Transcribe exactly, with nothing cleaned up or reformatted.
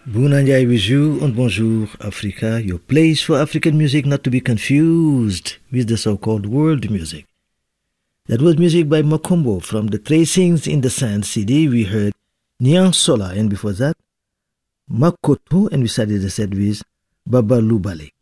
Bunanjay Bijou and Bonjour Africa, your place for African music not to be confused with the so-called world music. That was music by Makumbo from the Tracings in the Sand C D. We heard Nyang Sola, and before that, Makoto, and we started the set with Baba Lubale.